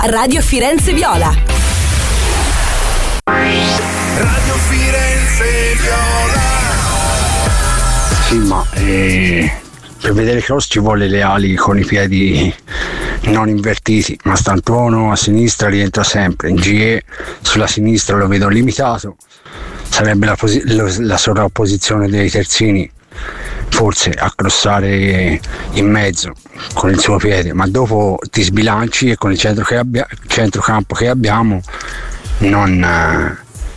Radio Firenze Viola. Radio Firenze Viola. Sì, ma per vedere Kroos ci vuole le ali con i piedi non invertiti, ma Stantuono a sinistra rientra sempre, in GE sulla sinistra lo vedo limitato, sarebbe la sovrapposizione dei terzini, forse a crossare in mezzo con il suo piede, ma dopo ti sbilanci e con il centrocampo che abbiamo non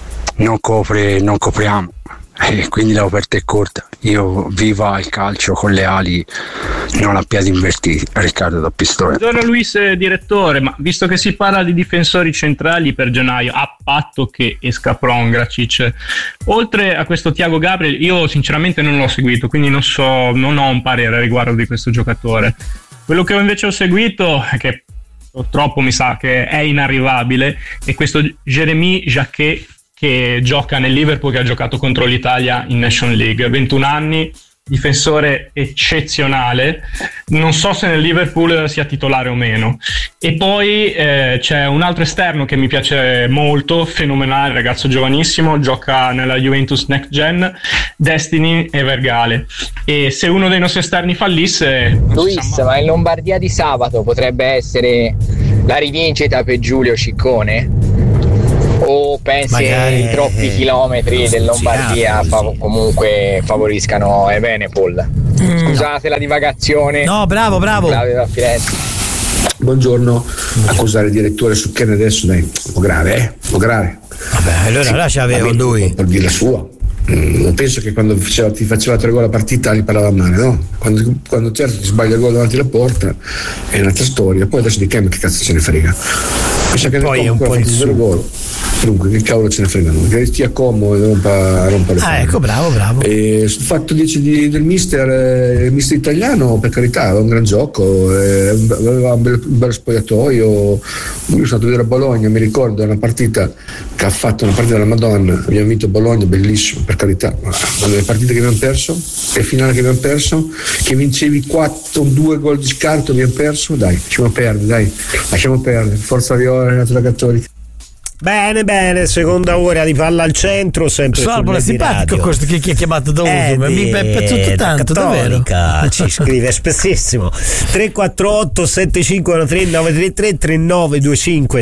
copriamo, e quindi la coperta è corta. Io viva il calcio con le ali non a piedi invertiti. Riccardo da Pistoia. Buongiorno Luis, direttore, ma visto che si parla di difensori centrali per gennaio, a patto che esca Pongracic, oltre a questo Thiago Gabriel, io sinceramente non l'ho seguito, quindi non ho un parere a riguardo di questo giocatore. Quello che invece ho seguito, che purtroppo mi sa che è inarrivabile, è questo Jérémy Jacquet, che gioca nel Liverpool, che ha giocato contro l'Italia in Nation League, 21 anni, difensore eccezionale, non so se nel Liverpool sia titolare o meno. E poi c'è un altro esterno che mi piace molto, fenomenale, ragazzo giovanissimo, gioca nella Juventus Next Gen, Destiny Evergale. E se uno dei nostri esterni fallisse, Luis, ma in Lombardia di sabato potrebbe essere la rivincita per Giulio Ciccone? O pensi che i troppi chilometri del Lombardia comunque favoriscano Evenepoel? Scusate la divagazione. No, bravo. Flavio da Firenze. Buongiorno. Accusare il direttore su Ken adesso, dai, un po' grave. Vabbè, allora là c'aveva lui. Per dire la sua. Non penso che quando ti faceva 3 gol a partita gli parlava male, no? Quando certo ti sbaglia il gol davanti alla porta è un'altra storia. Poi adesso di Ken che cazzo ce ne frega? Pensa che poi è un po' il suo gol. Dunque, che cavolo ce ne fregano? Che stia comodo e rompa le palle. Ecco, bravo. E sul fatto del mister italiano, per carità, aveva un gran gioco, aveva un bel spogliatoio. Io sono stato a vedere a Bologna, mi ricordo una partita che ha fatto, una partita della Madonna, abbiamo vinto Bologna, bellissimo, per carità, ma le partite che abbiamo perso, le finali che abbiamo perso, che vincevi 2 gol di scarto, abbiamo perso, lasciamo perdere, forza Viola, Renato da Cattolica. Bene, seconda ora di Palla al Centro, sempre Salvo, è simpatico questo che ha chiamato da uso, mi è tutto tanto, davvero. Ci scrive spessissimo. 348 7513 933 3925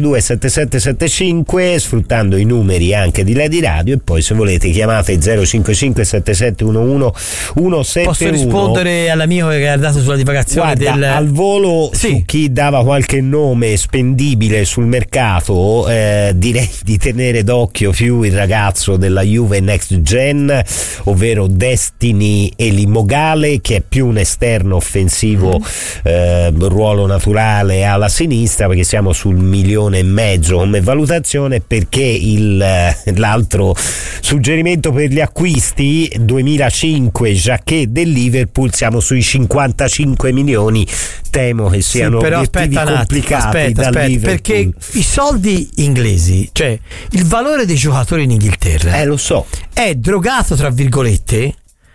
727775, sfruttando i numeri anche di Lady Radio, e poi se volete chiamate 055 7711 171. Posso rispondere all'amico che ha dato sulla divagazione? Guarda, al volo, sì, su chi dava qualche nome spendibile sul mercato, direi di tenere d'occhio più il ragazzo della Juve Next Gen, ovvero Destiny Elimogale, che è più un esterno offensivo, ruolo naturale alla sinistra, perché siamo sul 1,5 milioni come valutazione, perché l'altro suggerimento per gli acquisti 2005 Jacquet del Liverpool siamo sui 55 milioni. Temo che siano obiettivi complicati dal Liverpool, perché i soldi inglesi, cioè il valore dei giocatori in Inghilterra, lo so, è drogato tra virgolette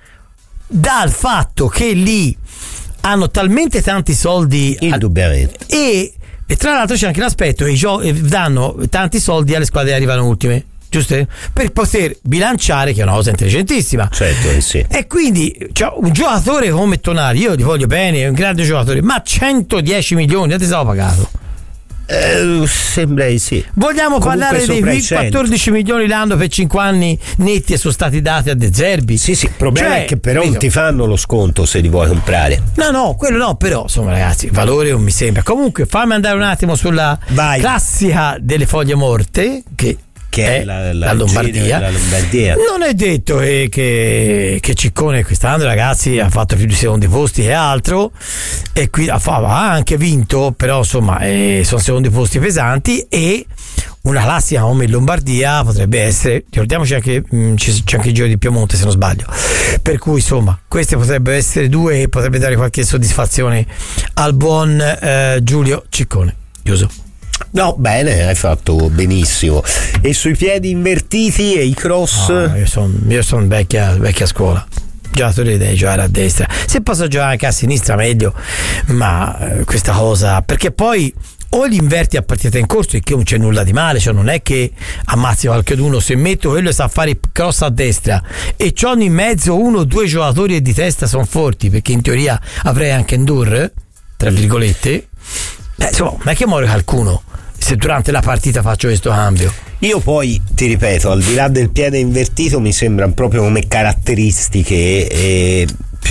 dal fatto che lì hanno talmente tanti soldi, indubbiamente, e tra l'altro c'è anche l'aspetto che danno tanti soldi alle squadre che arrivano ultime, giusto? Per poter bilanciare, che è una cosa intelligentissima. Certo, sì. E quindi un giocatore come Tonali, io gli voglio bene, è un grande giocatore, ma 110 milioni, ti stavo pagato? Sembra di sì. Vogliamo parlare dei 14 milioni l'anno per 5 anni netti e sono stati dati a De Zerbi? Sì, il problema è che però non ti fanno lo sconto se li vuoi comprare. No, quello no, però insomma ragazzi, valore non mi sembra. Comunque fammi andare un attimo sulla classica delle foglie morte, che è la Lombardia. Non è detto che Ciccone quest'anno, ragazzi, ha fatto più di secondi posti che altro, e qui ha anche vinto, però insomma sono secondi posti pesanti, e una classica come in Lombardia potrebbe essere, ricordiamoci anche c'è anche il Giro di Piemonte se non sbaglio, per cui insomma queste potrebbero essere due e potrebbe dare qualche soddisfazione al buon Giulio Ciccone. Chiuso. No, bene, hai fatto benissimo. E sui piedi invertiti e i cross? Io sono vecchia scuola. Giocatore deve giocare a destra, se posso giocare anche a sinistra meglio, ma questa cosa, perché poi o li inverti a partita in corso, e che non c'è nulla di male, cioè non è che ammazzi qualcuno. Se metto quello e sa fare il cross a destra e c'hanno in mezzo 1 o 2 giocatori e di testa sono forti, perché in teoria avrei anche Endur, tra virgolette, insomma, ma è che muore qualcuno se durante la partita faccio questo cambio. Io poi ti ripeto, al di là del piede invertito, mi sembrano proprio come caratteristiche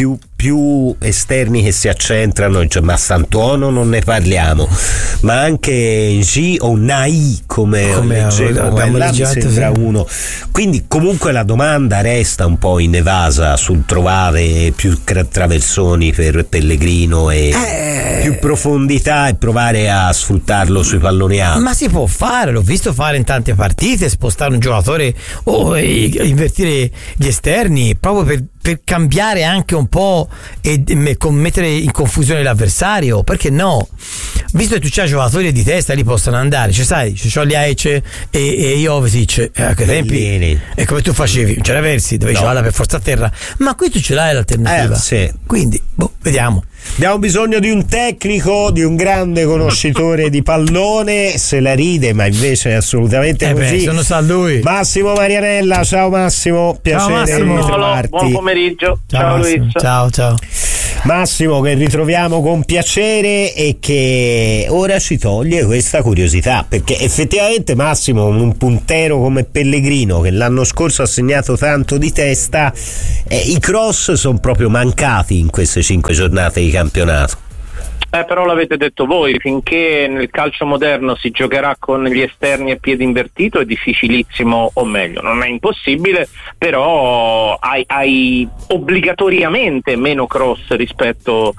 più esterni che si accentrano, cioè Massantuono non ne parliamo, ma anche Ji o Nai come leggevo, mi sembra uno. Quindi comunque la domanda resta un po' inevasa sul trovare più traversoni per Pellegrino e più profondità e provare a sfruttarlo sui palloni alti. Ma si può fare, l'ho visto fare in tante partite, spostare un giocatore o invertire gli esterni proprio per cambiare anche un po' e mettere in confusione l'avversario, perché no? Visto che tu c'hai giocatori di testa, li possono andare, cioè sai, c'ho gli Aece e Jovetic a quei tempi, e come tu facevi, non c'era versi, dovevi giocare per forza a terra, ma qui tu ce l'hai l'alternativa, sì. Quindi vediamo. Abbiamo bisogno di un tecnico, di un grande conoscitore di pallone, se la ride, ma invece è assolutamente così. Se non sa lui. Massimo Marianella, ciao Massimo, piacere di trovarti. Buon pomeriggio. Ciao Luis. Ciao. Massimo, che ritroviamo con piacere e che ora ci toglie questa curiosità, perché effettivamente Massimo, un puntero come Pellegrino che l'anno scorso ha segnato tanto di testa, i cross sono proprio mancati in queste 5 giornate di campionato. Però l'avete detto voi, finché nel calcio moderno si giocherà con gli esterni a piede invertito è difficilissimo, o meglio, non è impossibile, però hai obbligatoriamente meno cross rispetto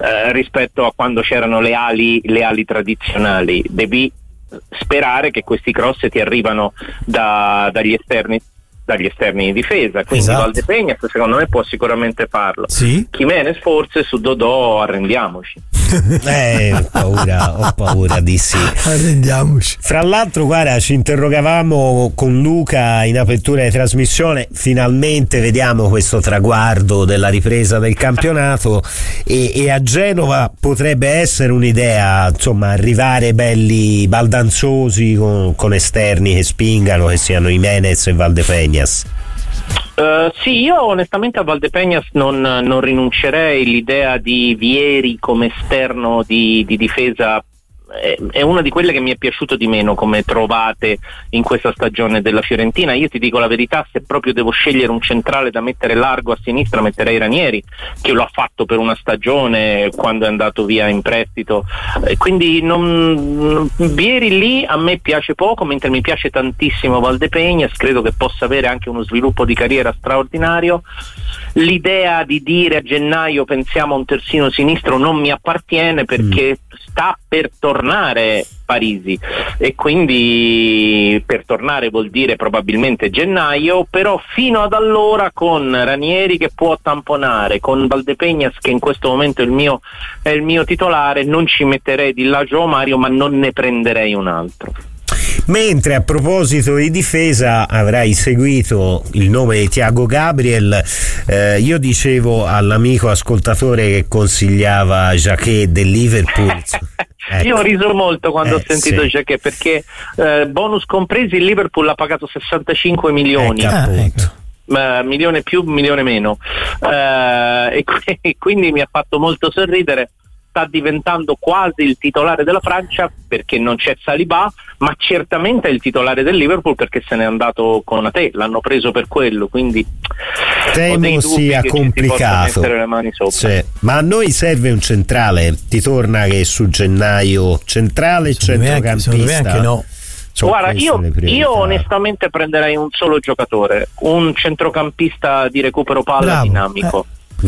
a quando c'erano le ali tradizionali. Devi sperare che questi cross ti arrivano dagli esterni di difesa, quindi esatto. Valdepegnas secondo me può sicuramente farlo. Sì. Jimenez forse, su Dodò arrendiamoci. Ho paura di sì. Arrendiamoci. Fra l'altro, guarda, ci interrogavamo con Luca in apertura di trasmissione, finalmente vediamo questo traguardo della ripresa del campionato e a Genova potrebbe essere un'idea, insomma, arrivare belli baldanzosi con esterni che spingano, che siano Jimenez e Valdepegnas. Sì, io onestamente a Valdepegnas non rinuncerei. L'idea di Vieri come esterno di difesa è una di quelle che mi è piaciuto di meno come trovate in questa stagione della Fiorentina. Io ti dico la verità, se proprio devo scegliere un centrale da mettere largo a sinistra, metterei Ranieri, che lo ha fatto per una stagione quando è andato via in prestito, quindi Vieri lì a me piace poco, mentre mi piace tantissimo Valdepegnas, credo che possa avere anche uno sviluppo di carriera straordinario. L'idea di dire a gennaio pensiamo a un terzino sinistro non mi appartiene, perché sta per tornare Parisi e quindi per tornare vuol dire probabilmente gennaio, però fino ad allora con Ranieri che può tamponare, con Valdepegnas che in questo momento è il mio titolare, non ci metterei di là João Mario, ma non ne prenderei un altro. Mentre a proposito di difesa avrai seguito il nome di Thiago Gabriel, io dicevo all'amico ascoltatore che consigliava Jacquet del Liverpool. Ecco. Io ho riso molto quando ho sentito Jacquet, perché bonus compresi il Liverpool ha pagato 65 milioni. Milione più, milione meno, e quindi mi ha fatto molto sorridere. Sta diventando quasi il titolare della Francia perché non c'è Saliba, ma certamente è il titolare del Liverpool perché se n'è andato con Ate, l'hanno preso per quello, quindi temo sia complicato. Le mani sopra. Sì. Ma a noi serve un centrale, ti torna che su gennaio centrale, centrocampista? Anche no. Guarda, io onestamente prenderei un solo giocatore, un centrocampista di recupero palla dinamico.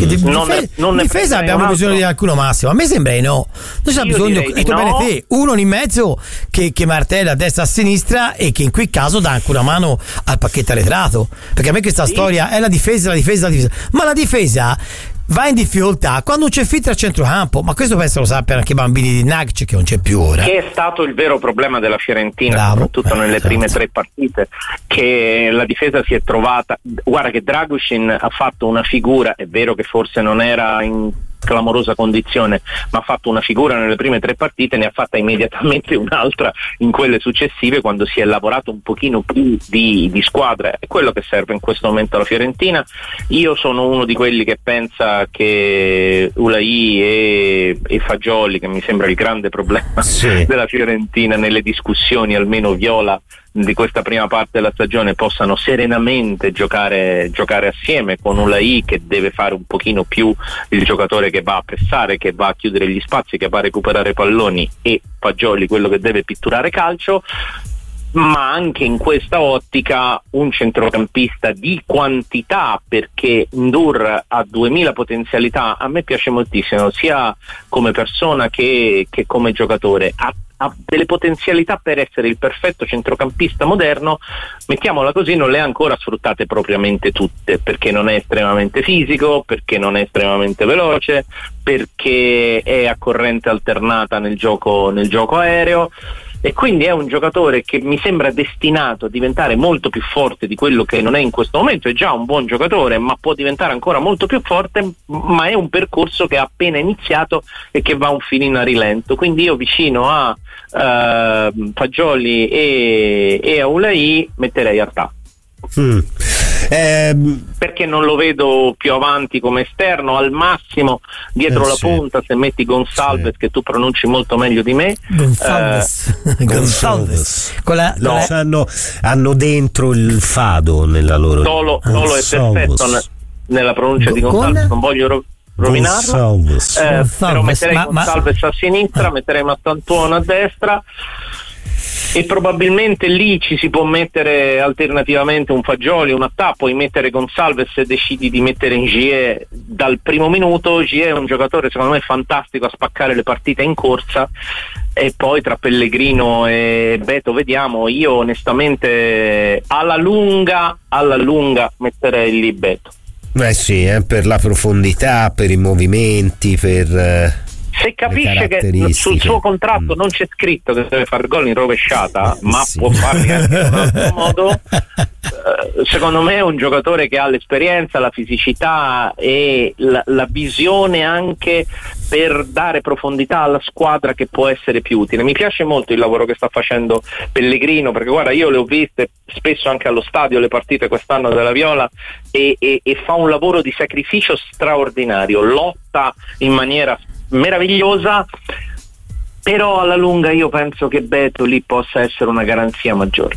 Difesa abbiamo bisogno di qualcuno, Massimo. A me sembra di no. Noi abbiamo bisogno, bene te, uno in mezzo che martella a destra e a sinistra e che in quel caso dà anche una mano al pacchetto arretrato. Perché a me questa storia è la difesa. Ma la difesa va in difficoltà quando non c'è filtro a centrocampo, ma questo penso lo sappiano anche i bambini di Nagc, che non c'è più ora, che è stato il vero problema della Fiorentina. Soprattutto nelle prime 3 partite, che la difesa si è trovata. Guarda che Dragusin ha fatto una figura, è vero che forse non era in clamorosa condizione, ma ha fatto una figura nelle prime 3 partite, ne ha fatta immediatamente un'altra in quelle successive, quando si è lavorato un pochino più di squadra. È quello che serve in questo momento alla Fiorentina. Io sono uno di quelli che pensa che Ulai e Fagioli, che mi sembra il grande problema della Fiorentina nelle discussioni, almeno viola, di questa prima parte della stagione, possano serenamente giocare assieme, con Ulai che deve fare un pochino più il giocatore che va a pressare, che va a chiudere gli spazi, che va a recuperare palloni, e Fagioli quello che deve pitturare calcio. Ma anche in questa ottica un centrocampista di quantità, perché Ndour ha 2000 potenzialità. A me piace moltissimo, sia come persona che come giocatore. Ha delle potenzialità per essere il perfetto centrocampista moderno, mettiamola così. Non le ha ancora sfruttate propriamente tutte, perché non è estremamente fisico, perché non è estremamente veloce, perché è a corrente alternata nel gioco aereo, e quindi è un giocatore che mi sembra destinato a diventare molto più forte di quello che non è in questo momento. È già un buon giocatore, ma può diventare ancora molto più forte, ma è un percorso che ha appena iniziato e che va un filino a rilento. Quindi io vicino a Fagioli e a Ulai metterei Artà. Perché non lo vedo più avanti come esterno, al massimo dietro la punta, se metti Gonçalves, che tu pronunci molto meglio di me. Gonçalves. Hanno dentro il fado nella loro. Tolo è perfetto nella pronuncia di Gonçalves, non voglio rovinarlo, però metterei Gonçalves a sinistra, metterei Mastantuono a destra, e probabilmente lì ci si può mettere alternativamente un Fagioli, un Attà, puoi mettere Gonçalves se decidi di mettere in Gie dal primo minuto. Gie è un giocatore secondo me fantastico a spaccare le partite in corsa, e poi tra Pellegrino e Beto vediamo. Io onestamente alla lunga metterei lì Beto. Per la profondità, per i movimenti, per se capisce che sul suo contratto non c'è scritto che deve fare gol in rovesciata, ma può farli anche in un altro modo, secondo me è un giocatore che ha l'esperienza, la fisicità e la visione anche per dare profondità alla squadra, che può essere più utile. Mi piace molto il lavoro che sta facendo Pellegrino, perché guarda, io le ho viste spesso anche allo stadio le partite quest'anno della Viola, e fa un lavoro di sacrificio straordinario, lotta in maniera meravigliosa, però alla lunga io penso che Beto lì possa essere una garanzia maggiore.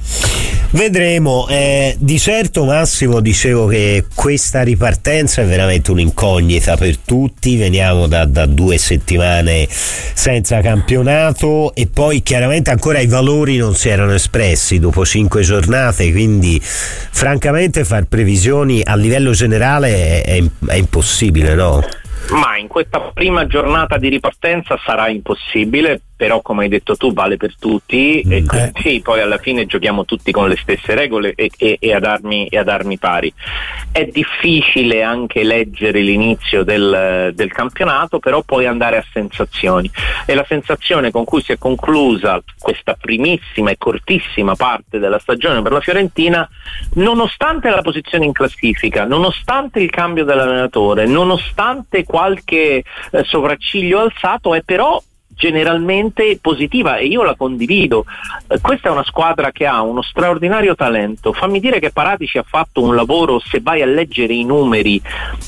Vedremo. Di certo, Massimo, dicevo che questa ripartenza è veramente un'incognita per tutti. Veniamo da 2 settimane senza campionato, e poi chiaramente ancora i valori non si erano espressi dopo 5 giornate, quindi francamente far previsioni a livello generale è impossibile, no? Ma in questa prima giornata di ripartenza sarà impossibile, però come hai detto tu vale per tutti, e quindi poi alla fine giochiamo tutti con le stesse regole e ad armi pari. È difficile anche leggere l'inizio del campionato, però poi andare a sensazioni, e la sensazione con cui si è conclusa questa primissima e cortissima parte della stagione per la Fiorentina, nonostante la posizione in classifica, nonostante il cambio dell'allenatore, nonostante qualche sopracciglio alzato, è però generalmente positiva, e io la condivido. Questa è una squadra che ha uno straordinario talento. Fammi dire che Paratici ha fatto un lavoro, se vai a leggere i numeri,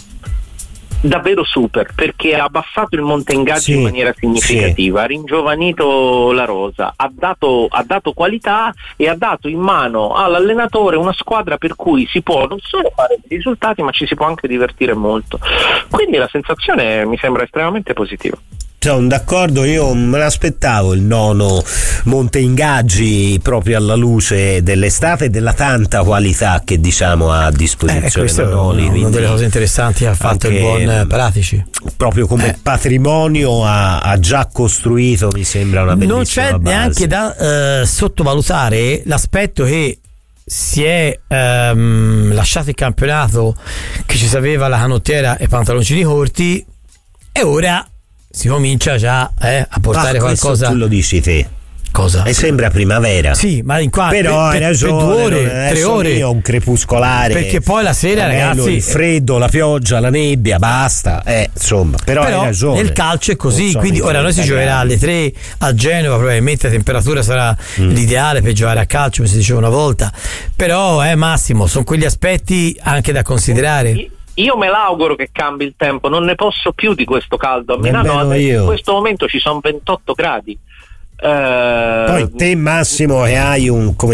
davvero super, perché ha abbassato il monte ingaggi in maniera significativa, ha ringiovanito la rosa, ha dato qualità, e ha dato in mano all'allenatore una squadra per cui si può non solo fare dei risultati, ma ci si può anche divertire molto. Quindi la sensazione mi sembra estremamente positiva. Sono d'accordo, io me l'aspettavo il nono monte ingaggi proprio alla luce dell'estate e della tanta qualità che diciamo ha a disposizione. Questa è una delle cose interessanti che ha fatto il buon Paratici. Proprio come patrimonio ha già costruito, mi sembra una bellissima base. Non c'è neanche da sottovalutare l'aspetto che si è lasciato il campionato, che ci sapeva la canottiera e pantaloncini corti, e ora si comincia già a portare qualcosa. Tu lo dici te. Cosa? E sembra primavera. Sì, ma in qua però hai ragione, per 2 ore, 3 ore. Un crepuscolare. Perché poi la sera, ragazzi, il freddo, la pioggia, la nebbia, basta. Insomma, però hai ragione. Nel calcio è così, quindi ora noi si giocherà alle 3 a Genova, probabilmente la temperatura sarà l'ideale per giocare a calcio, come si diceva una volta. Però Massimo, sono quegli aspetti anche da considerare. Io me l'auguro che cambi il tempo, non ne posso più di questo caldo. A Milano in questo momento ci sono 28 gradi. Poi te, Massimo, che hai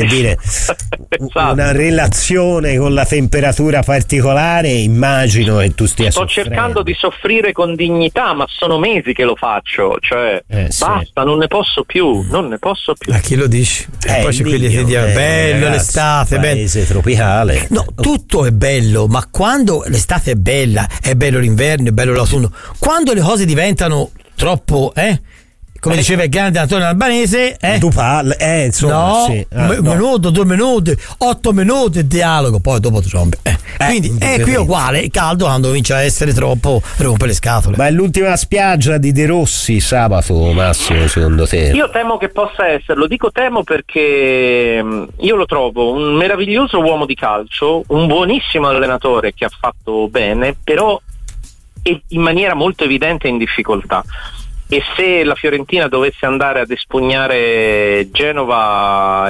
una relazione con la temperatura particolare, immagino che tu stia soffrendo. Cercando di soffrire con dignità, ma sono mesi che lo faccio, cioè basta, non ne posso più. A chi lo dici? E poi c'è quelli che dicono bello, ragazzi, l'estate, paese tropicale. No, tutto è bello, ma quando l'estate è bella, è bello l'inverno, è bello l'autunno. Quando le cose diventano troppo, come diceva il grande Antonio Albanese, tu parli, insomma, sì. Minuto, 2 minuti, 8 minuti di dialogo, poi dopo trombe. Quindi è qui uguale, il caldo quando comincia a essere troppo rompe le scatole. Ma è l'ultima spiaggia di De Rossi sabato, Massimo, secondo te? Io temo che possa esserlo, dico temo perché io lo trovo un meraviglioso uomo di calcio, un buonissimo allenatore che ha fatto bene, però è in maniera molto evidente in difficoltà. E se la Fiorentina dovesse andare ad espugnare Genova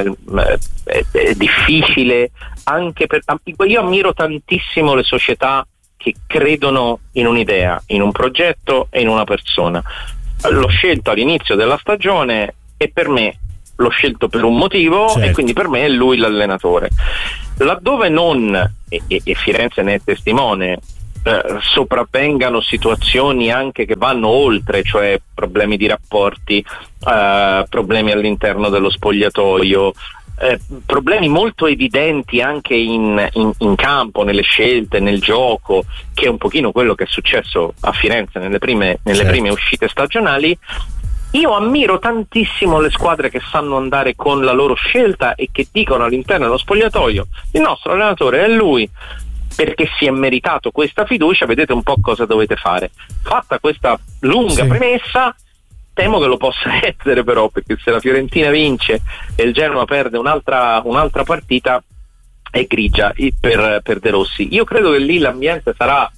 è difficile, anche io ammiro tantissimo le società che credono in un'idea, in un progetto e in una persona. L'ho scelto all'inizio della stagione e per me l'ho scelto per un motivo, certo. E quindi per me è lui l'allenatore. Laddove non, e Firenze ne è testimone, sopravvengano situazioni anche che vanno oltre, cioè problemi di rapporti, problemi all'interno dello spogliatoio, problemi molto evidenti anche in campo, nelle scelte, nel gioco, che è un pochino quello che è successo a Firenze nelle prime uscite stagionali. Io ammiro tantissimo le squadre che sanno andare con la loro scelta e che dicono all'interno dello spogliatoio: il nostro allenatore è lui, perché si è meritato questa fiducia, vedete un po' cosa dovete fare. Fatta questa lunga premessa, temo che lo possa essere però, perché se la Fiorentina vince e il Genoa perde un'altra partita è grigia per De Rossi. Io credo che lì l'ambiente sarà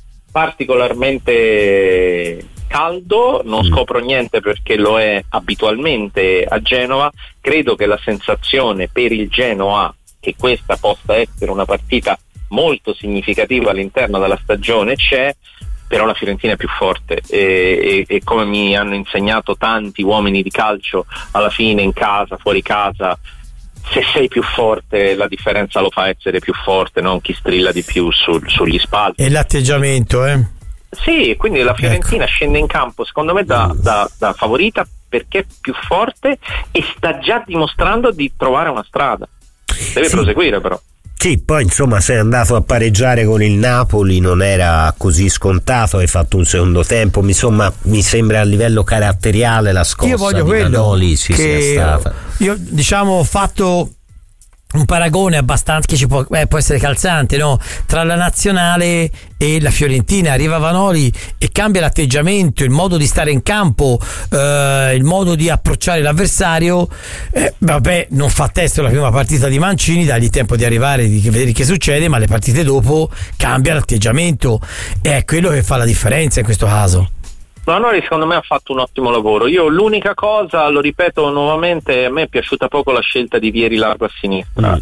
particolarmente caldo, non scopro niente perché lo è abitualmente a Genova. Credo che la sensazione per il Genoa che questa possa essere una partita molto significativa all'interno della stagione c'è, però la Fiorentina è più forte e come mi hanno insegnato tanti uomini di calcio, alla fine in casa, fuori casa, se sei più forte la differenza lo fa essere più forte, non chi strilla di più sugli spalti. E l'atteggiamento, Sì, quindi la Fiorentina scende in campo secondo me da favorita perché è più forte e sta già dimostrando di trovare una strada. Deve proseguire però. Sì, poi insomma sei andato a pareggiare con il Napoli, non era così scontato, hai fatto un secondo tempo, insomma mi sembra a livello caratteriale la scossa. Io voglio di Vanoli sia stata. Io ho fatto un paragone abbastanza che può essere calzante, no? Tra la nazionale e la Fiorentina. Arriva Vanoli e cambia l'atteggiamento, il modo di stare in campo, il modo di approcciare l'avversario. Non fa testo la prima partita di Mancini, dagli tempo di arrivare, di vedere che succede, ma le partite dopo cambia l'atteggiamento e è quello che fa la differenza in questo caso. Vanoli secondo me ha fatto un ottimo lavoro. Io l'unica cosa, lo ripeto nuovamente, a me è piaciuta poco la scelta di Vieri largo a sinistra,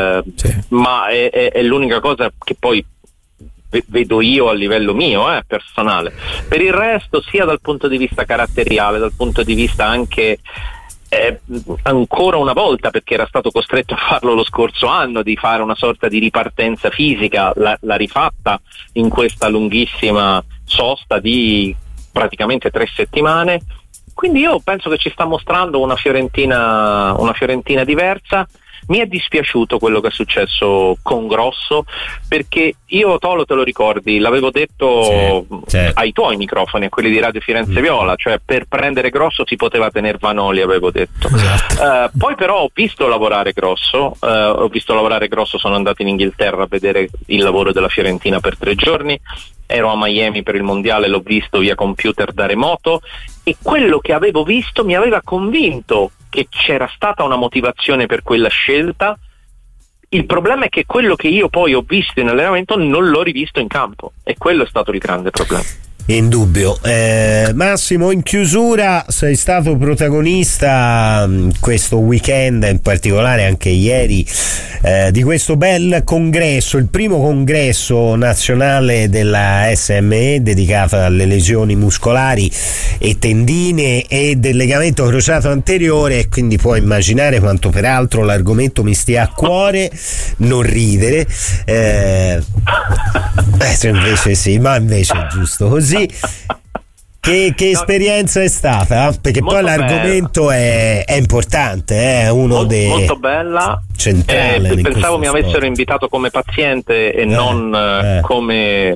ma è l'unica cosa che poi vedo io a livello mio, personale. Per il resto, sia dal punto di vista caratteriale, dal punto di vista anche ancora una volta, perché era stato costretto a farlo lo scorso anno, di fare una sorta di ripartenza fisica, l'ha rifatta in questa lunghissima sosta di praticamente 3 settimane, quindi io penso che ci sta mostrando una Fiorentina diversa. Mi è dispiaciuto quello che è successo con Grosso, perché io, Tolo, te lo ricordi, l'avevo detto ai tuoi microfoni, a quelli di Radio Firenze Viola, cioè per prendere Grosso si poteva tenere Vanoli, avevo detto. Poi però ho visto lavorare Grosso, sono andato in Inghilterra a vedere il lavoro della Fiorentina per 3 giorni, ero a Miami per il mondiale, l'ho visto via computer da remoto e quello che avevo visto mi aveva convinto che c'era stata una motivazione per quella scelta. Il problema è che quello che io poi ho visto in allenamento non l'ho rivisto in campo, e quello è stato il grande problema. Indubbio. Massimo, in chiusura, sei stato protagonista questo weekend, in particolare anche ieri, di questo bel congresso, il primo congresso nazionale della SME dedicato alle lesioni muscolari e tendine e del legamento crociato anteriore, e quindi puoi immaginare quanto peraltro l'argomento mi stia a cuore. Non ridere, invece sì, ma invece è giusto così. Che esperienza è stata? Perché molto poi l'argomento è importante, è uno dei molto bella, centrale. Pensavo mi avessero invitato come paziente e non come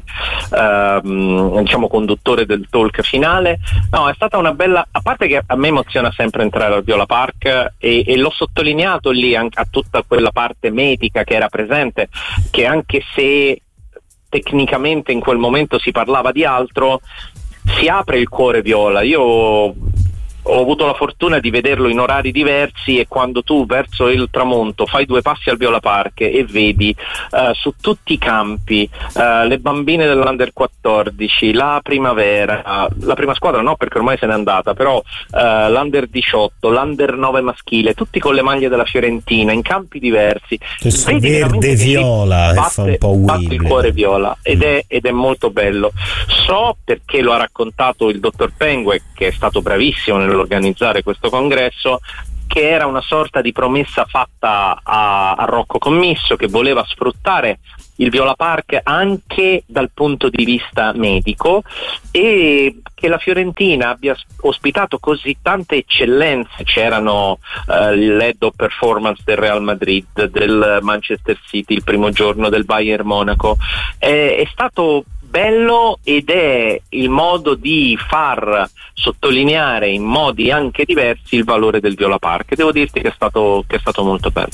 diciamo conduttore del talk finale. No, è stata una bella, a parte che a me emoziona sempre entrare al Viola Park, e l'ho sottolineato lì anche a tutta quella parte medica che era presente, che anche se tecnicamente in quel momento si parlava di altro, si apre il cuore viola. Io ho avuto la fortuna di vederlo in orari diversi, e quando tu verso il tramonto fai 2 passi al Viola Park e vedi su tutti i campi le bambine dell'Under 14, la primavera, la prima squadra no perché ormai se n'è andata, però l'Under 18, l'Under 9 maschile, tutti con le maglie della Fiorentina in campi diversi, vedi verde viola, fa un po' batte il cuore viola, ed è molto bello. So, perché lo ha raccontato il dottor Pengue, che è stato bravissimo nell'organizzare questo congresso, che era una sorta di promessa fatta a Rocco Commisso, che voleva sfruttare il Viola Park anche dal punto di vista medico, e che la Fiorentina abbia ospitato così tante eccellenze. C'erano l'head of performance del Real Madrid, del Manchester City il primo giorno, del Bayern Monaco. È stato bello, ed è il modo di far sottolineare in modi anche diversi il valore del Viola Park. Devo dirti che è stato molto bello.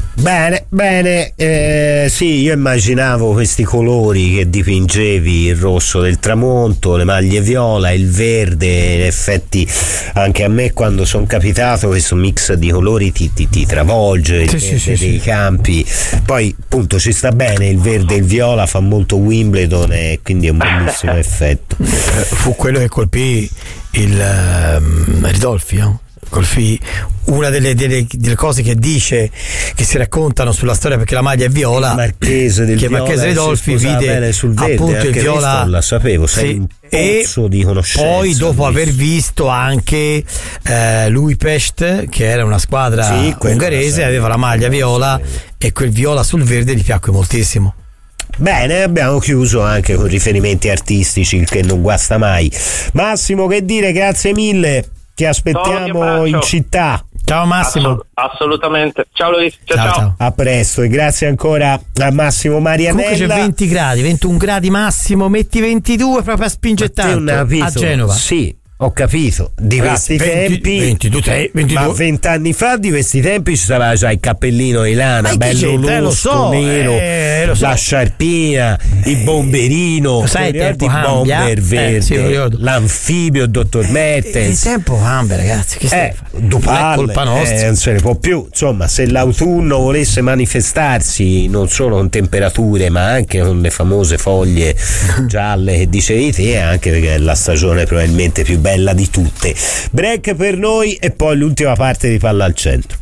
Bene, sì, io immaginavo questi colori che dipingevi, il rosso del tramonto, le maglie viola, il verde. In effetti anche a me, quando sono capitato, questo mix di colori ti travolge, il verde dei campi. Poi appunto ci sta bene il verde e il viola, fa molto Wimbledon, e quindi è un bellissimo effetto. Fu quello che colpì il Ridolfi, no? Colfì una delle cose che dice, che si raccontano sulla storia, perché la maglia è viola, Marchese del Viola, Marchese Ridolfi vide sul verde, appunto il viola, la sapevo, sei un pozzo di conoscenza. Poi dopo aver visto anche l'Újpest, che era una squadra ungherese, aveva la maglia viola, e quel viola sul verde gli piacque moltissimo. Bene, abbiamo chiuso anche con riferimenti artistici, il che non guasta mai. Massimo, che dire, grazie mille. Ti aspettiamo in città. Ciao Massimo. Assolutamente. Ciao Luis. Ciao. A presto, e grazie ancora a Massimo Marianella. Comunque c'è 20 gradi, 21 gradi massimo, metti 22 proprio a spingere tanto a Genova. Sì. Ho capito, di questi tempi 22. Ma 20 anni fa di questi tempi ci sarà già il cappellino di lana, bello losco, nero, la sciarpina, il bomberino, il bomber verde, l'anfibio, dottor Mertens. Il tempo cambia, ragazzi, che Dupalle, colpa nostra. Non se ne può più. Insomma, se l'autunno volesse manifestarsi non solo con temperature, ma anche con le famose foglie gialle che dicevi te, anche perché è la stagione probabilmente più bella di tutte. Break per noi, e poi l'ultima parte di Palla al Centro.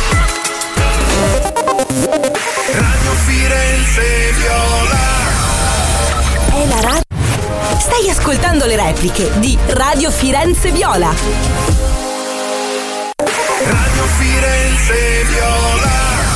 Radio Firenze Viola. È la radio. Stai ascoltando le repliche di Radio Firenze Viola. Radio Firenze Viola.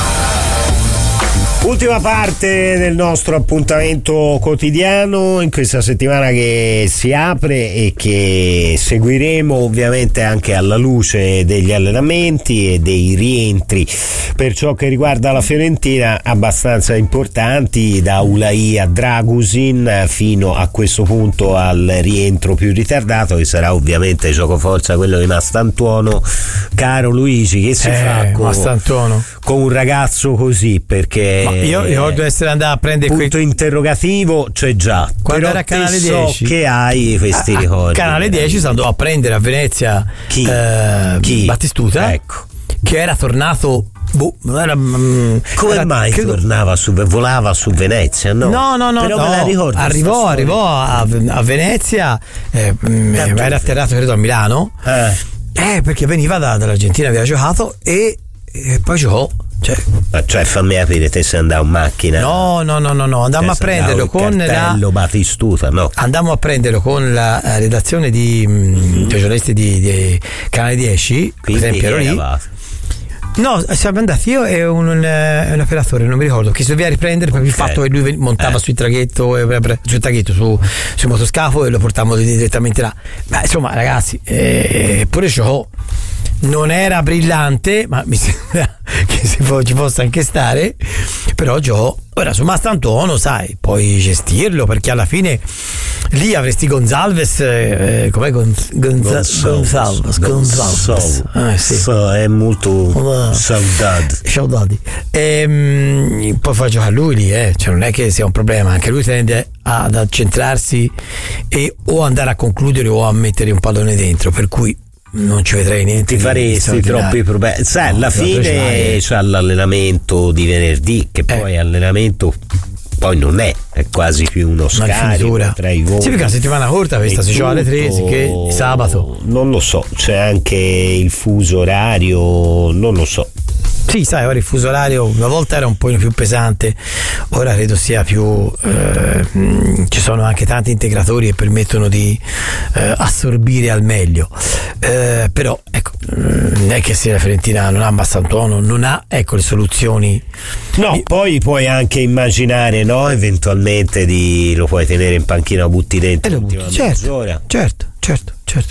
Ultima parte del nostro appuntamento quotidiano in questa settimana che si apre, e che seguiremo ovviamente anche alla luce degli allenamenti e dei rientri per ciò che riguarda la Fiorentina, abbastanza importanti, da Ulai a Dragusin fino a questo punto al rientro più ritardato, che sarà ovviamente giocoforza quello di Mastantuono. Caro Luigi, che si fa con un ragazzo così? Perché io ricordo essere andato a prendere punto interrogativo, c'è già. Quando era a Canale 10 che hai questi ricordi. Canale 10 si andò a prendere a Venezia chi? Battistuta, ecco, che era tornato. Come mai tornava volava su Venezia? No, però me la ricordo. Arrivò a Venezia, era atterrato credo a Milano, perché veniva dall'Argentina, aveva giocato e poi giocò. Cioè fammi capire, te sei andato in macchina? No, andammo a prenderlo con Battistuta, no? Andammo a prenderlo con la redazione di giornalisti di Canale 10, quindi per esempio ero lì. No, siamo andati io e un operatore, non mi ricordo, che si doveva riprendere per il fatto che lui montava sul traghetto, sul motoscafo, e lo portavamo direttamente là. Ma insomma, ragazzi, pure ciò non era brillante, ma mi sembra che ci possa anche stare. Però ora su Mastrantuono, sai, puoi gestirlo, perché alla fine lì avresti Gonzalez, com'è Gonzalez? Sì. È molto saudade. Poi fa giocare lui lì, cioè non è che sia un problema, anche lui tende ad accentrarsi e o andare a concludere o a mettere un pallone dentro, per cui non ci vedrei niente. Ti faresti troppi problemi. Sai, alla fine c'ha l'allenamento di venerdì, che poi allenamento poi non è quasi più uno scarico tra i voli. Sì, perché la settimana corta questa si gioca alle 3, che sabato non lo so, c'è anche il fuso orario, non lo so. Sì, sai, ora il fuso orario una volta era un po' più pesante, ora credo sia più ci sono anche tanti integratori che permettono di assorbire al meglio, però ecco, non è che se la Fiorentina non ha Mastrantuono, non ha le soluzioni. No, poi puoi anche immaginare, no, eventualmente lo puoi tenere in panchina, lo butti dentro l'ultima mezz'ora. Certo.